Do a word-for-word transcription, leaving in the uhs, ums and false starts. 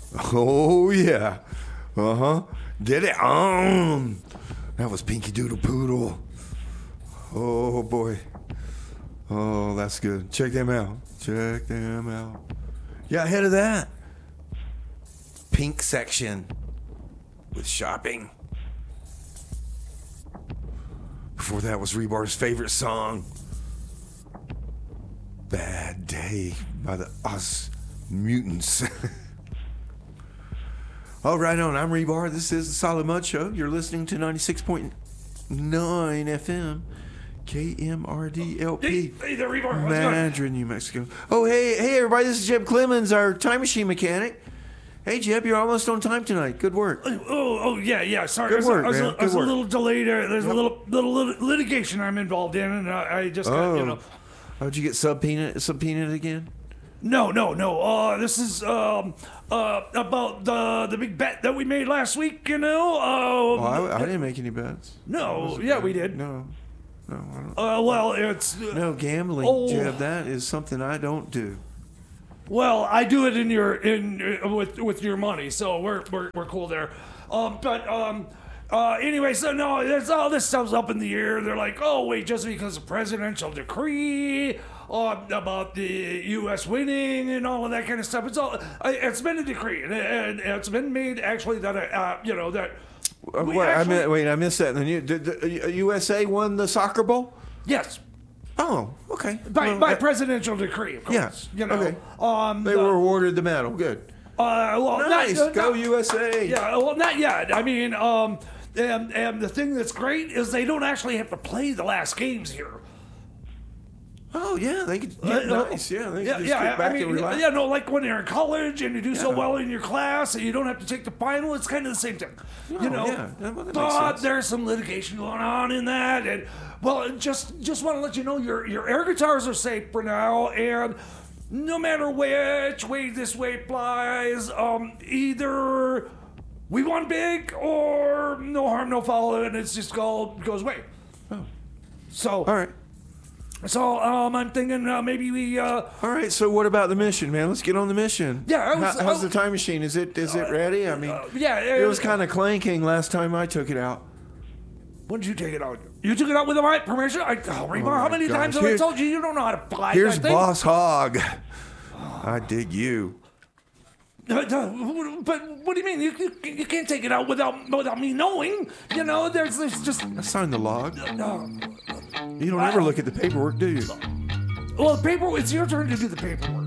Oh, yeah. Uh-huh. Did it? Um, that was Pinky Doodle Poodle. Oh, boy. Oh, that's good. Check them out. Check them out. Yeah, ahead of that. Pink section with shopping. Before that was Rebar's favorite song, Bad Day by the Us Mutants. All right on, I'm Rebar. This is the Solid Mud Show. You're listening to ninety-six point nine F M, K M R D L P. Hey, hey there, Rebar. Madrid, New Mexico. Oh, hey, hey, everybody. This is Jeb Clemens, our time machine mechanic. Hey, Jeb, you're almost on time tonight. Good work. Oh, oh, yeah, yeah. Sorry, Good I was, work, I was, man. I was, I was Good a work. little delayed. There. There's Yep. a little, little lit- litigation I'm involved in, and I, I just got, Oh. you know. How'd you get subpoenaed, subpoenaed again? No, no, no. Uh, this is um, uh, about the the big bet that we made last week. You know. Um, Oh, I, I didn't make any bets. no, yeah, we did. No. No, I don't. Uh, well, it's uh, No, gambling, Oh. Jeb, that is something I don't do. well, I do it in your in uh, with with your money, so we're we're we're cool there. Um, but um. Uh, anyway, so no, there's all this stuff's up in the air. They're like, oh wait, just because of presidential decree uh, about the U S winning and all of that kind of stuff. It's all uh, it's been a decree, and, and it's been made actually that uh, you know that. Uh, we wait, actually- I mi- wait, I missed that. In the new, did the uh, U S A won the soccer bowl? Yes, Oh, okay. by Well, by uh, presidential decree, of course. Yeah, You know. okay. Um. They the- were awarded the medal. Good. Uh, well, Nice. Not, Go not- U S A. Yeah, well, not yet. I mean, um, and, and the thing that's great is they don't actually have to play the last games here. Oh, yeah. They could. Uh, Yeah, uh, nice. Yeah. They could yeah, just yeah. get back I mean, and relax. yeah, no, like when you're in college and you do so Yeah. well in your class and you don't have to take the final, it's kind of the same thing. Oh, you know, yeah. Yeah, well, that makes but sense. there's some litigation going on in that, and well, just just want to let you know your your air guitars are safe for now, and no matter which way this way flies, um, either we won big or no harm, no foul, and it's just all goes away. So, All right. so um, I'm thinking uh, maybe we. Uh, All right. So, what about the mission, man? Let's get on the mission. Yeah, I was- How, how's I- the time machine? Is it is it ready? I mean, uh, yeah, it was kind of clanking last time I took it out. When did you take it out? You took it out with my permission? I, oh, Rebar, my how many gosh. times have Here- I told you you don't know how to fly Here's that thing? Boss Hog. I dig you. Uh, uh, But what do you mean? You, you, you can't take it out without without me knowing. You know, there's, there's just. I signed the log. Uh, You don't ever look at the paperwork, do you? well, the paper. It's your turn to do the paperwork.